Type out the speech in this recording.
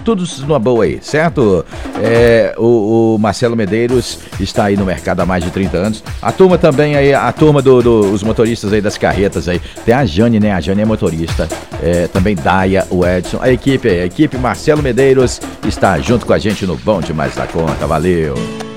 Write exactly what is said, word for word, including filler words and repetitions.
tudo numa boa aí, certo? É, o, o Marcelo Medeiros está aí no mercado há mais de trinta anos. A turma também aí, a turma dos do, do, motoristas aí das carretas aí. Tem a Jane, né? A Jane é motorista. É, também Daia, o Edson. A equipe aí, a equipe Marcelo Medeiros está junto com a gente no Bom Demais da Conta. Valeu!